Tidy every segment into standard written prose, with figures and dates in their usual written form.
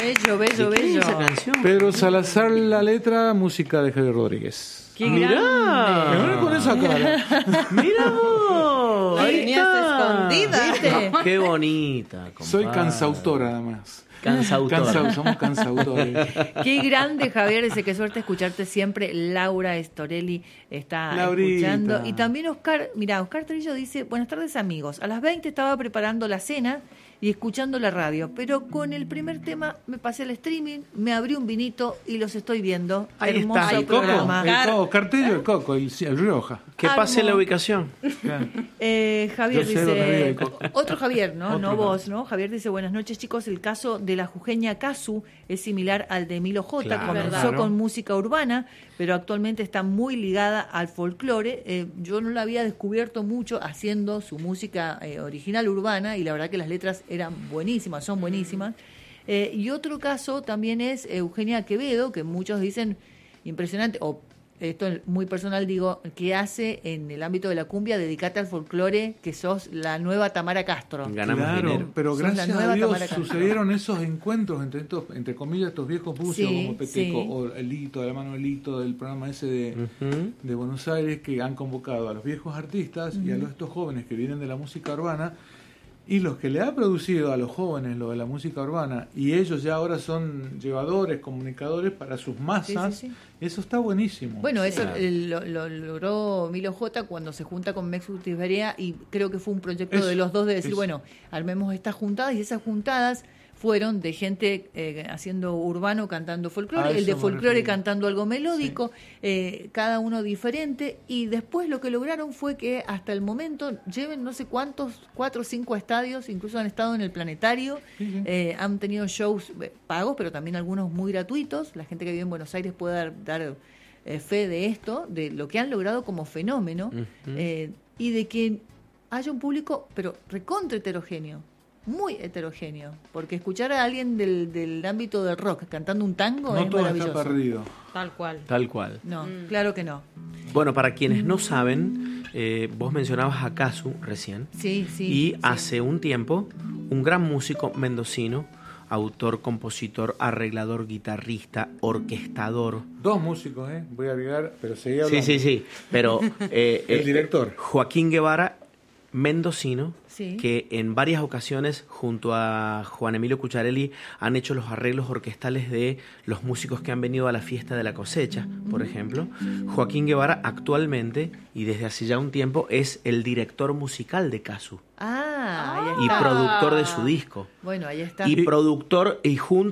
bello. Esa canción. Pedro Salazar, la letra, música de Javier Rodríguez. ¡Qué Mirá. grande! Me voy con esa cara. ¡Mira vos! Ahí Ahí tenías está. escondida. ¿Viste? Qué bonita, compadre. Soy cansautor, además. Cansautor. Somos cansautores. Qué grande, Javier. Dice qué suerte escucharte siempre. Laura Storelli está Laurita. escuchando. Y también Oscar Trillo dice, buenas tardes, amigos. A las 20 estaba preparando la cena y escuchando la radio, pero con el primer tema me pasé al streaming, me abrí un vinito y los estoy viendo. Ahí Hermoso está, el programa. Oscar Tello, el Coco, el Rioja. Que pase la ubicación. Claro. Javier Yo sé dónde vive dice, el Coco. otro Javier, ¿no? Otro No vos, ¿no? Javier dice, buenas noches, chicos. El caso de la jujeña Casu es similar al de Milo J. Claro. Comenzó Claro. con música urbana, pero actualmente está muy ligada al folclore. Yo no la había descubierto mucho haciendo su música original urbana, y la verdad que las letras eran buenísimas, son buenísimas. Y otro caso también es Eugenia Quevedo, que muchos dicen impresionante, o esto es muy personal, digo, que hace en el ámbito de la cumbia, dedicate al folclore, que sos la nueva Tamara Castro. Ganamos Claro, dinero. pero Sos la gracias nueva a Dios Tamara Castro. sucedieron esos encuentros entre comillas, estos viejos bucios Sí, como Peteco sí. o el Lito, de la mano del Lito, del programa ese Ujú. de Buenos Aires, que han convocado a los viejos artistas y a estos jóvenes que vienen de la música urbana, y los que le ha producido a los jóvenes lo de la música urbana, y ellos ya ahora son llevadores, comunicadores para sus masas. Sí. Eso está buenísimo. Bueno, eso Claro. lo logró Milo J cuando se junta con Mex Utiberea, y creo que fue un proyecto Eso, de los dos de decir, eso. bueno, armemos estas juntadas, y esas juntadas fueron de gente haciendo urbano cantando folclore, A el de eso me folclore refería. cantando algo melódico, cada uno diferente, y después lo que lograron fue que hasta el momento lleven no sé cuántos, 4 o 5 estadios, incluso han estado en el Planetario, Sí. han tenido shows pagos, pero también algunos muy gratuitos. La gente que vive en Buenos Aires puede dar fe de esto, de lo que han logrado como fenómeno, y de que haya un público, pero recontra heterogéneo, muy heterogéneo, porque escuchar a alguien del ámbito del rock cantando un tango No es todo maravilloso. está perdido. Tal cual. Tal cual. No, claro que no. Bueno, para quienes no saben, vos mencionabas a Casu recién. Sí. Y hace un tiempo, un gran músico mendocino, autor, compositor, arreglador, guitarrista, orquestador. 2 músicos, voy a agregar, pero seguía hablando. Sí. Pero El director. Joaquín Guevara, mendocino, Sí. que en varias ocasiones junto a Juan Emilio Cucharelli han hecho los arreglos orquestales de los músicos que han venido a la fiesta de la cosecha, por ejemplo. Joaquín Guevara actualmente y desde hace ya un tiempo es el director musical de Casu Ahí y está. productor de su disco. Bueno, ahí está. Y productor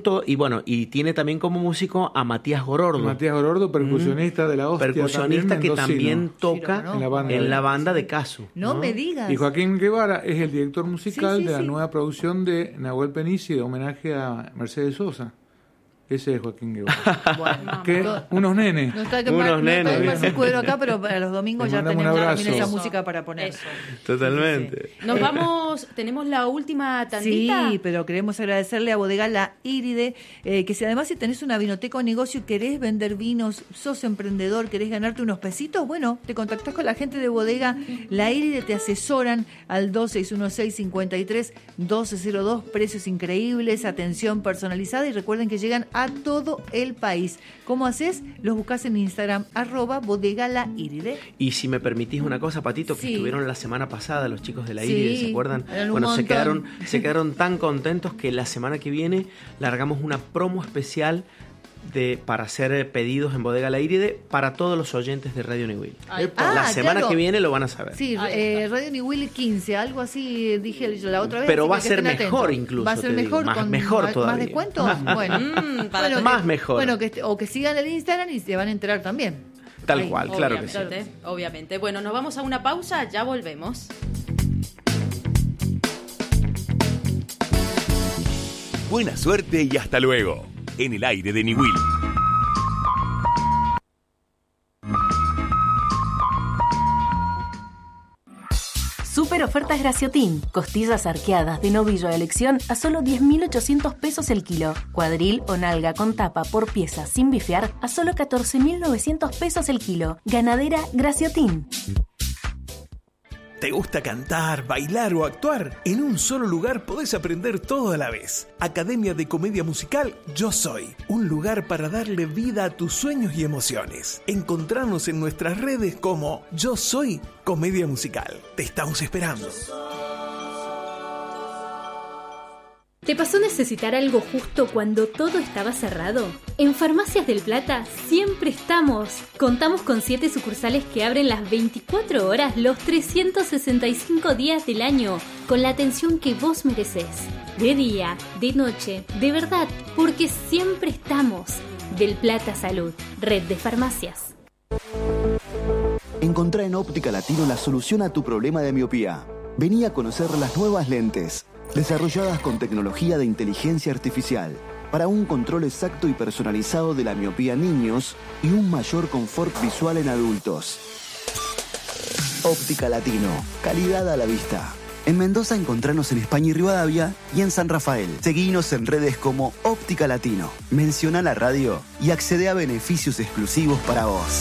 y tiene también como músico a Matías Gorordo, Matías Gorordo, percusionista de la hostia. percusionista que mendocino. también toca Sí, lo conozco. en la banda de Casu. no me digas. Y Joaquín Guevara es el director musical Sí, de la sí. nueva producción de Nahuel Penici de homenaje a Mercedes Sosa. Ese es Joaquín Guevara. Bueno, Que unos nenes. no está que Unos no está nenes. Marce Escudero acá, pero para los domingos Le ya mandamos tenemos un también esa abrazo. música para poner. Eso. Totalmente. Nos vamos, tenemos la última tandita. Sí, pero queremos agradecerle a Bodega La Íride, que si además si tenés una vinoteca o negocio, querés vender vinos, sos emprendedor, querés ganarte unos pesitos, bueno, te contactás con la gente de Bodega La Íride, te asesoran al 2616-53-1202, precios increíbles, atención personalizada, y recuerden que llegan a todo el país. ¿Cómo haces? Los buscas en Instagram, @Bodega La Íride. Y si me permitís una cosa, Patito, que Sí. estuvieron la semana pasada los chicos de la Sí, Íride, ¿se acuerdan? eran un Bueno, se montón. quedaron tan contentos que la semana que viene largamos una promo especial para hacer pedidos en Bodega La Íride para todos los oyentes de Radio New Will. Epa. La semana claro. que viene lo van a saber. Sí, Ahí está. Radio New Will 15, algo así dije yo la otra vez. Pero así va que a ser estén mejor atentos. incluso, Va a ser te digo, mejor, mejor más todavía. descuentos. Bueno, para bueno, más mejor. Bueno, o que sigan el Instagram y se van a enterar también. Tal Ahí. cual, claro que sí. Obviamente. Bueno, nos vamos a una pausa, ya volvemos. Buena suerte y hasta luego. En el aire de New Will. Super ofertas Graciotín. Costillas arqueadas de novillo a elección a solo 10.800 pesos el kilo. Cuadril o nalga con tapa por pieza sin bifear a solo 14.900 pesos el kilo. Ganadera Graciotín. ¿Te gusta cantar, bailar o actuar? En un solo lugar podés aprender todo a la vez. Academia de Comedia Musical Yo Soy. Un lugar para darle vida a tus sueños y emociones. Encontrarnos en nuestras redes como Yo Soy Comedia Musical. Te estamos esperando. ¿Te pasó necesitar algo justo cuando todo estaba cerrado? En Farmacias del Plata siempre estamos. Contamos con 7 sucursales que abren las 24 horas los 365 días del año, con la atención que vos merecés. De día, de noche, de verdad, porque siempre estamos. Del Plata Salud, red de farmacias. Encontrá en Óptica Latino la solución a tu problema de miopía. Vení a conocer las nuevas lentes, desarrolladas con tecnología de inteligencia artificial, para un control exacto y personalizado de la miopía en niños y un mayor confort visual en adultos. Óptica Latino, calidad a la vista. En Mendoza encontranos en España y Rivadavia y en San Rafael. Seguinos en redes como Óptica Latino. Menciona la radio y accede a beneficios exclusivos para vos.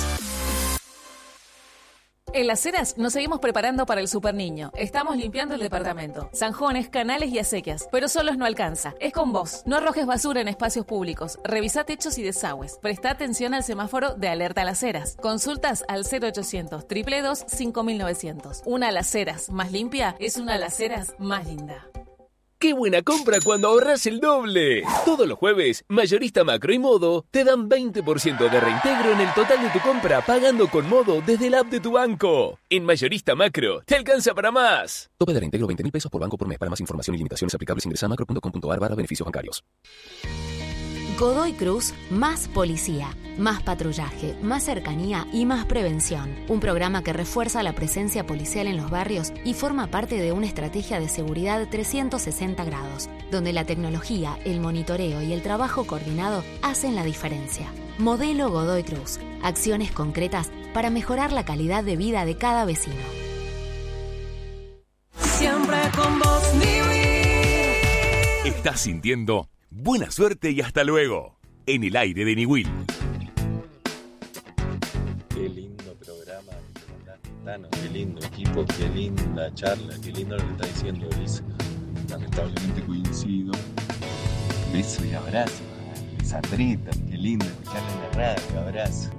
En Las Heras nos seguimos preparando para el Super Niño. Estamos limpiando el departamento. Zanjones, canales y acequias. Pero solos no alcanza. Es con vos. No arrojes basura en espacios públicos. Revisá techos y desagües. Presta atención al semáforo de alerta a Las Heras. Consultas al 0800 222 5900. Una Las Heras más limpia es una Las Heras más linda. ¡Qué buena compra cuando ahorras el doble! Todos los jueves, Mayorista Macro y Modo te dan 20% de reintegro en el total de tu compra pagando con Modo desde la app de tu banco. En Mayorista Macro, te alcanza para más. Tope de reintegro 20.000 pesos por banco por mes. Para más información y limitaciones aplicables ingresa a macro.com.ar/beneficios bancarios. Godoy Cruz, más policía, más patrullaje, más cercanía y más prevención. Un programa que refuerza la presencia policial en los barrios y forma parte de una estrategia de seguridad 360 grados, donde la tecnología, el monitoreo y el trabajo coordinado hacen la diferencia. Modelo Godoy Cruz. Acciones concretas para mejorar la calidad de vida de cada vecino. Siempre con vos, Estás sintiendo buena suerte y hasta luego en el aire de Niwil. Qué lindo programa, Tano, qué lindo equipo, qué linda charla, qué lindo lo que está diciendo Elisa. Lamentablemente coincido. Beso y abrazo, Sandrita, qué lindo escucharla en la radio, abrazo.